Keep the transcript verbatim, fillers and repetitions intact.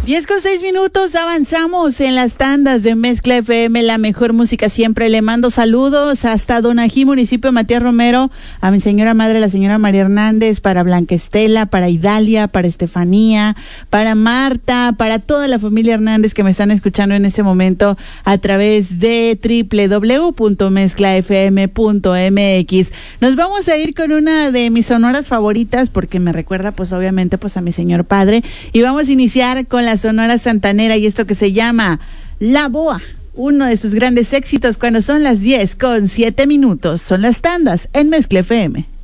diez con seis minutos, avanzamos en las tandas de Mezcla F M, la mejor música siempre. Le mando saludos hasta Donají, municipio de Matías Romero, a mi señora madre, la señora María Hernández, para Blanca Estela, para Idalia, para Estefanía, para Marta, para toda la familia Hernández que me están escuchando en este momento a través de doble u doble u doble u punto mezcla f m punto m x. Nos vamos a ir con una de mis sonoras favoritas porque me recuerda pues obviamente pues a mi señor padre, y vamos a iniciar con la Sonora Santanera y esto que se llama La Boa, uno de sus grandes éxitos cuando son las diez con siete minutos. Son las tandas en Mezcla F M.